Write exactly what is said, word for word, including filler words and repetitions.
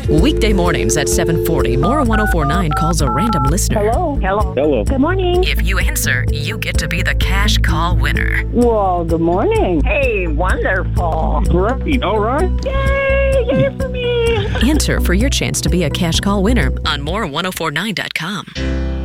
Weekday mornings at seven forty, More one oh four point nine calls a random listener. Hello. Hello. Hello. Good morning. If you answer, you get to be the cash call winner. Well, good morning. Hey, wonderful. Great. All right. Yay! Yay for me. Enter for your chance to be a cash call winner on more ten forty-nine dot com.